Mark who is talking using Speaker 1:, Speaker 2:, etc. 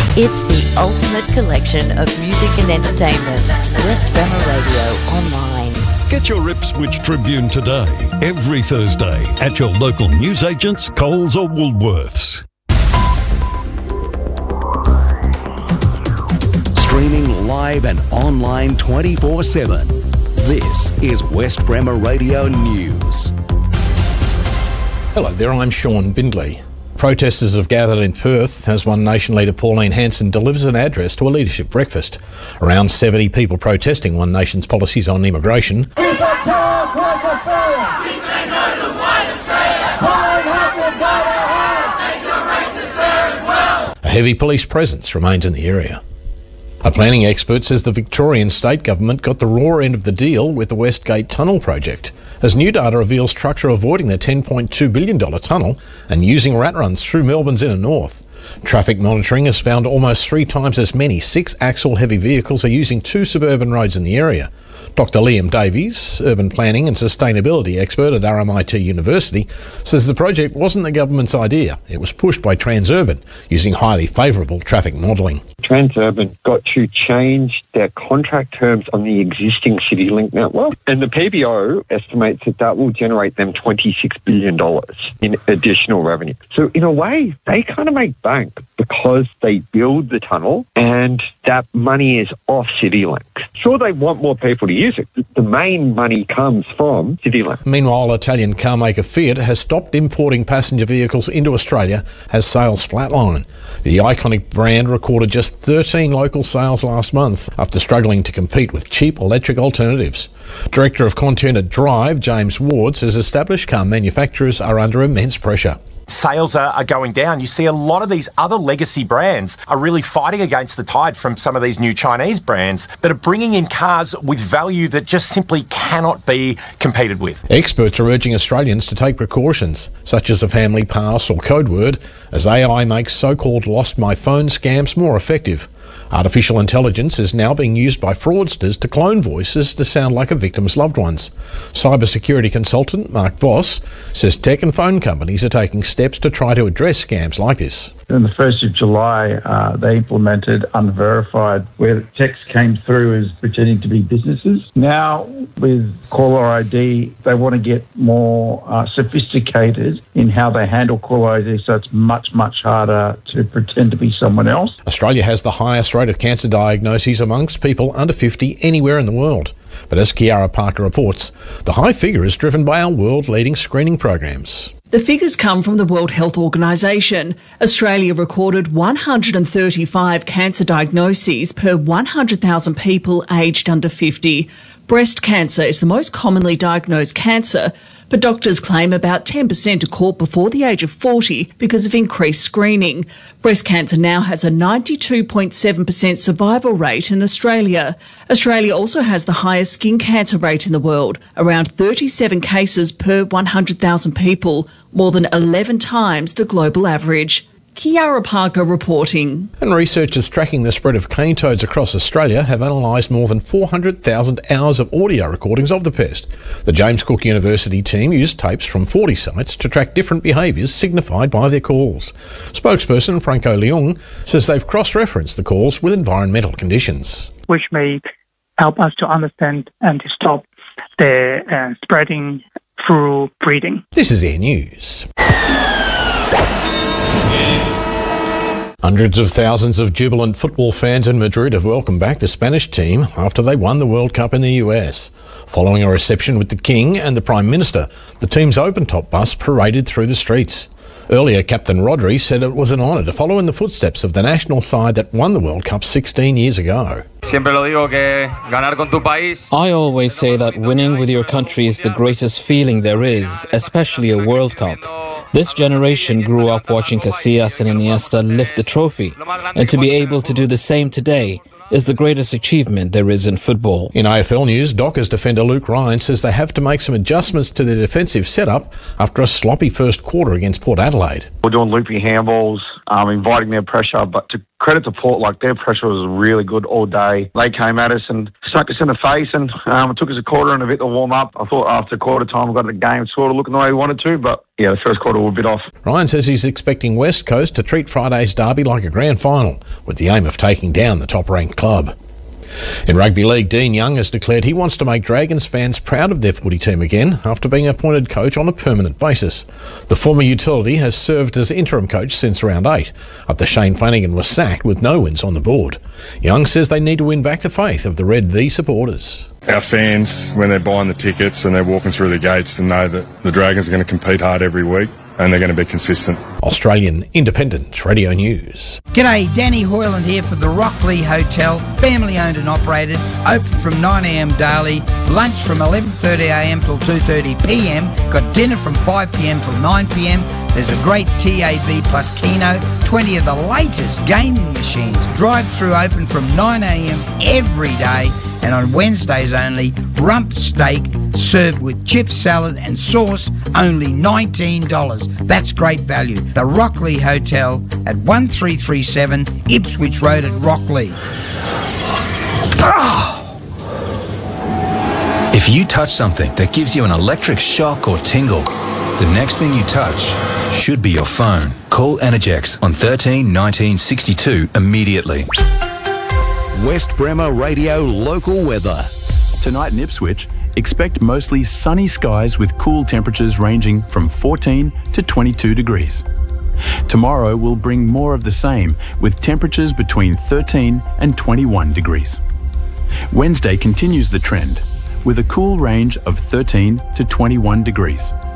Speaker 1: It's the ultimate collection of music and entertainment. West Bremer Radio Online.
Speaker 2: Get your Ipswich Tribune today, every Thursday, at your local newsagents, Coles or Woolworths.
Speaker 3: Streaming live and online 24/7. This is West Bremer Radio News.
Speaker 4: Hello there, I'm Sean Bindley. Protesters have gathered in Perth as One Nation leader Pauline Hanson delivers an address to a leadership breakfast. Around 70 people protesting One Nation's policies on immigration. A heavy police presence remains in the area. A planning expert says the Victorian state government got the raw end of the deal with the West Gate Tunnel project, as new data reveals trucks are avoiding the $10.2 billion tunnel and using rat runs through Melbourne's inner north. Traffic monitoring has found almost 3 times as many 6-axle heavy vehicles are using 2 suburban roads in the area. Dr Liam Davies, urban planning and sustainability expert at RMIT University, says the project wasn't the government's idea. It was pushed by Transurban using highly favourable traffic modelling.
Speaker 5: Transurban got to change their contract terms on the existing CityLink network, and the PBO estimates that that will generate them $26 billion in additional revenue. So in a way, they kind of make bank because they build the tunnel and that money is off CityLink. Sure, they want more people to use it. The main money comes from CityLink.
Speaker 4: Meanwhile, Italian carmaker Fiat has stopped importing passenger vehicles into Australia as sales flatline. The iconic brand recorded just 13 local sales last month after struggling to compete with cheap electric alternatives. Director of Content at Drive, James Ward, says established car manufacturers are under immense pressure.
Speaker 6: Sales are going down. You see a lot of these other legacy brands are really fighting against the tide from some of these new Chinese brands that are bringing in cars with value that just simply cannot be competed with.
Speaker 4: Experts are urging Australians to take precautions, such as a family pass or code word, as AI makes so-called lost my phone scams more effective. Artificial intelligence is now being used by fraudsters to clone voices to sound like a victim's loved ones. Cybersecurity consultant Mark Voss says tech and phone companies are taking steps to try to address scams like this.
Speaker 7: On the 1st of July, they implemented Unverified, where text came through as pretending to be businesses. Now, with caller ID, they want to get more sophisticated in how they handle caller ID, so it's much, much harder to pretend to be someone else.
Speaker 4: Australia has the highest rate of cancer diagnoses amongst people under 50 anywhere in the world. But as Kiara Parker reports, the high figure is driven by our world-leading screening programs.
Speaker 8: The figures come from the World Health Organization. Australia recorded 135 cancer diagnoses per 100,000 people aged under 50. Breast cancer is the most commonly diagnosed cancer, but doctors claim about 10% are caught before the age of 40 because of increased screening. Breast cancer now has a 92.7% survival rate in Australia. Australia also has the highest skin cancer rate in the world, around 37 cases per 100,000 people, more than 11 times the global average. Kiara Parker reporting.
Speaker 4: And researchers tracking the spread of cane toads across Australia have analysed more than 400,000 hours of audio recordings of the pest. The James Cook University team used tapes from 40 sites to track different behaviours signified by their calls. Spokesperson Franco Leung says they've cross-referenced the calls with environmental conditions,
Speaker 9: which may help us to understand and to stop the spreading through breeding.
Speaker 4: This is Air News. Hundreds of thousands of jubilant football fans in Madrid have welcomed back the Spanish team after they won the World Cup in the US. Following a reception with the King and the Prime Minister, the team's open-top bus paraded through the streets. Earlier, Captain Rodri said it was an honour to follow in the footsteps of the national side that won the World Cup 16 years ago.
Speaker 10: I always say that winning with your country is the greatest feeling there is, especially a World Cup. This generation grew up watching Casillas and Iniesta lift the trophy, and to be able to do the same today is the greatest achievement there is in football.
Speaker 4: In AFL news, Dockers defender Luke Ryan says they have to make some adjustments to their defensive setup after a sloppy first quarter against Port Adelaide.
Speaker 5: We're doing loopy handballs,
Speaker 7: inviting their pressure. But to credit to Port, like, their pressure was really good all day. They came at us and snuck us in the face, and it took us a quarter and a bit to warm up. I thought after quarter time we got the game sort of looking the way we wanted to, but yeah, the first quarter was a bit off.
Speaker 4: Ryan says he's expecting West Coast to treat Friday's derby like a grand final, with the aim of taking down the top-ranked club. In rugby league, Dean Young has declared he wants to make Dragons fans proud of their footy team again after being appointed coach on a permanent basis. The former utility has served as interim coach since round 8, after Shane Flanagan was sacked with no wins on the board. Young says they need to win back the faith of the Red V supporters.
Speaker 11: Our fans, when they're buying the tickets and they're walking through the gates, to know that the Dragons are going to compete hard every week and they're going to be consistent.
Speaker 4: Australian Independent Radio News.
Speaker 12: G'day, Danny Hoyland here for the Rockley Hotel, family owned and operated, open from 9am daily, lunch from 11:30am till 2:30pm, got dinner from 5pm till 9pm. There's a great TAB plus Keno, 20 of the latest gaming machines, drive-through open from 9am every day, and on Wednesdays only, rump steak served with chips, salad and sauce, only $19. That's great value. The Rockley Hotel at 1337 Ipswich Road at Rockley.
Speaker 13: If you touch something that gives you an electric shock or tingle, the next thing you touch should be your phone. Call Energex on 13 19 62 immediately.
Speaker 3: West Bremer Radio local weather.
Speaker 14: Tonight in Ipswich, expect mostly sunny skies with cool temperatures ranging from 14 to 22 degrees. Tomorrow will bring more of the same, with temperatures between 13 and 21 degrees. Wednesday continues the trend, with a cool range of 13 to 21 degrees.